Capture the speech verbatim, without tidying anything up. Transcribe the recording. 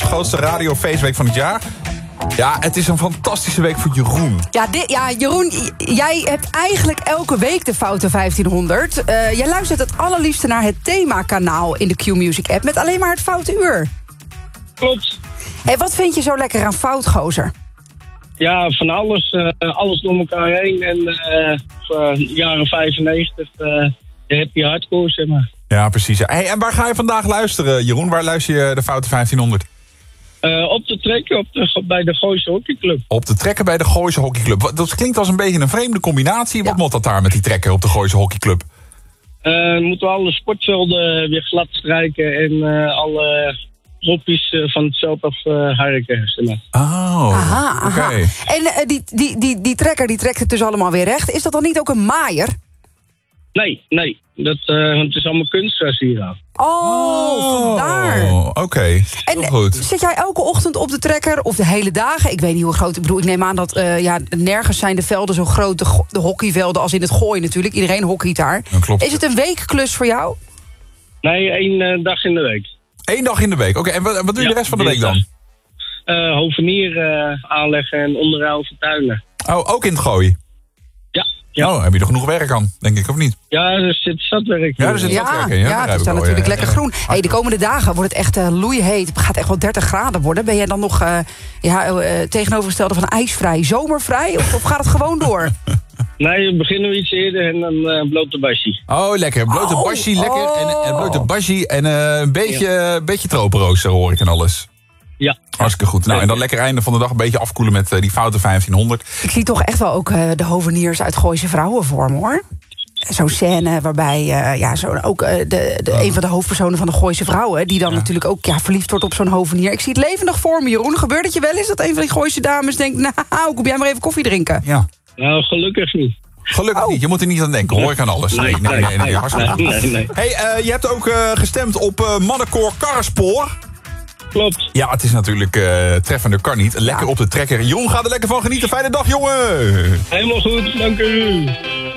grootste radiofeestweek van het jaar. Ja, het is een fantastische week voor Jeroen. Ja, dit, ja Jeroen, jij hebt eigenlijk elke week de Foute vijftienhonderd. Uh, jij luistert het allerliefste naar het themakanaal in de Q-Music app... met alleen maar het Foute Uur. Klopt. Hey, wat vind je zo lekker aan Fout, gozer? Ja, van alles. Uh, alles door elkaar heen. En uh, voor jaren vijfennegentig uh, heb je hardcore, zeg maar. Ja, precies. Hey, en waar ga je vandaag luisteren, Jeroen? Waar luister je de Foute vijftienhonderd? Uh, op de trekken op de, bij de Gooise Hockeyclub. Op de trekken bij de Gooise Hockeyclub. Dat klinkt als een beetje een vreemde combinatie. Wat ja. moet dat daar met die trekken op de Gooise Hockeyclub? Uh, moeten we alle sportvelden weer glad strijken en uh, alle hoppies uh, van het veld af uh, harken. Oh, aha, oké. Okay. En uh, die, die, die, die trekker die trekt het dus allemaal weer recht. Is dat dan niet ook een maaier? Nee, nee. Dat, uh, want het is allemaal kunstgras hier aan. Oh, vandaar. Oh, oké. Okay. En goed. Zit jij elke ochtend op de trekker of de hele dagen? Ik weet niet hoe groot. Ik bedoel, ik neem aan dat uh, ja, nergens zijn de velden zo groot. De, go- de hockeyvelden als in het gooien natuurlijk. Iedereen hockeyt daar. Klopt. Is het een weekklus voor jou? Nee, één uh, dag in de week. Eén dag in de week. Oké, okay, en wat, wat doe je ja, de rest van de week dan? Uh, hovenier uh, aanleggen en onderhoud van tuinen. Oh, ook in het gooien? Ja. Oh, heb je er genoeg werk aan, denk ik, of niet? Ja, er zit zatwerk. Ja, er zit ja, zatwerk in. Ja, ja het is dan natuurlijk ja, lekker ja, groen. Hey, de komende dagen wordt het echt uh, loeiheet. Het gaat echt wel dertig graden worden. Ben jij dan nog uh, ja, uh, tegenovergestelde van ijsvrij, zomervrij? Of, of gaat het gewoon door? Nee, we beginnen we iets eerder en dan uh, blote basje. Oh, lekker. Blote oh, basje, lekker. Oh. En, en blote basje en uh, een beetje, ja. beetje tropenrooster hoor ik en alles. Ja. Hartstikke goed. Nou, en dan lekker einde van de dag een beetje afkoelen met uh, die Foute vijftienhonderd. Ik zie toch echt wel ook uh, de hoveniers uit Gooise Vrouwen voor me, hoor. Zo'n scène waarbij uh, ja, zo, ook uh, de, de, oh. een van de hoofdpersonen van de Gooise Vrouwen... die dan ja. natuurlijk ook ja, verliefd wordt op zo'n hovenier. Ik zie het levendig voor me, Jeroen. Gebeurt het je wel eens dat een van die Gooise dames denkt... nou, kom jij maar even koffie drinken? Ja. Nou, gelukkig niet. Gelukkig oh. niet, je moet er niet aan denken, hoor ik aan alles. Nee, nee, nee. nee, nee, nee, nee, nee, nee. Hey, uh, je hebt ook uh, gestemd op uh, Mannenkoor Karrespoor. Klopt. Ja, het is natuurlijk uh, treffender, kan niet. Lekker ja. op de trekker. Jeroen, ga er lekker van genieten. Fijne dag, jongen! Helemaal goed, dank u.